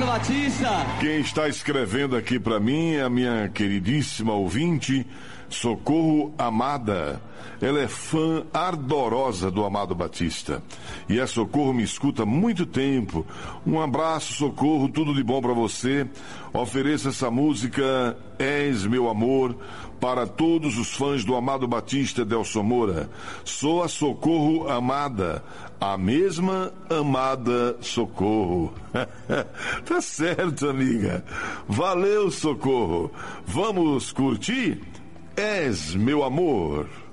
Amado Batista. Quem está escrevendo aqui para mim é a minha queridíssima ouvinte, Socorro Amada. Ela é fã ardorosa do Amado Batista. E a Socorro me escuta há muito tempo. Um abraço, Socorro, tudo de bom para você. Ofereça essa música, És Meu Amor, para todos os fãs do Amado Batista Delson Moura. Sou a Socorro Amada, a mesma amada Socorro. Tá certo, amiga. Valeu, Socorro. Vamos curtir? És Meu Amor.